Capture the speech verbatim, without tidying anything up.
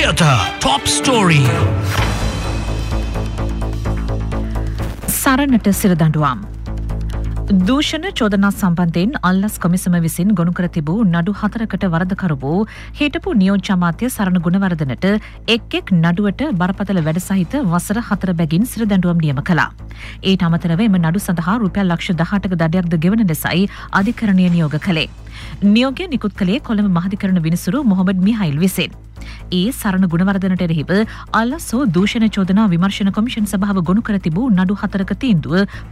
Theatre Top Story. සරණට සිරදඬුවම්. දූෂණ චෝදනා සම්බන්ධයෙන් අල්ලස් කොමිසම විසින් ගොනු කර තිබූ නඩු හතරකට වරදකරු වූ හිටපු නියෝජ්‍ය අමාත්‍ය සරණ ගුණවර්ධනට එක් එක් නඩුවට බරපතල වැඩ සහිත වසර හතර බැගින් සිරදඬුවම් නියම කළා. ඊට අමතරව එම නඩු සඳහා රුපියල් ලක්ෂ දහඅටක දඩයක්ද ගෙවන ලෙසයි අධිකරණය නියෝග කළේ. නියෝගය නිකුත් කළේ කොළඹ මහාධිකරණ විනිසුරු මොහොමඩ් මිහයිල් විසින්. ඒ සරණ ගුණවර්ධනට එරෙහිව අල්ලස් හෝ දූෂණ චෝදනා විමර්ශන කොමිෂන් සභාව ගොනු කර තිබූ නඩු හතරක තීන්දුව